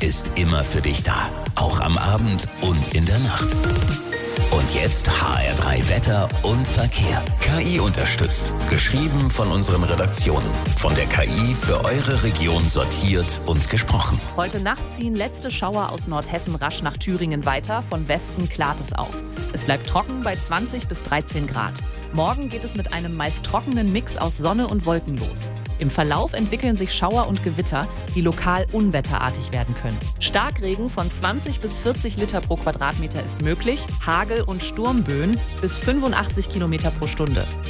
ist immer für dich da. Auch am Abend und in der Nacht. Und jetzt HR3 Wetter und Verkehr. KI unterstützt. Geschrieben von unseren Redaktionen. Von der KI für eure Region sortiert und gesprochen. Heute Nacht ziehen letzte Schauer aus Nordhessen rasch nach Thüringen weiter. Von Westen klart es auf. Es bleibt trocken bei 20 bis 13 Grad. Morgen geht es mit einem meist trockenen Mix aus Sonne und Wolken los. Im Verlauf entwickeln sich Schauer und Gewitter, die lokal unwetterartig werden können. Starkregen von 20 bis 40 Liter pro Quadratmeter ist möglich, Hagel und Sturmböen bis 85 Kilometer pro Stunde.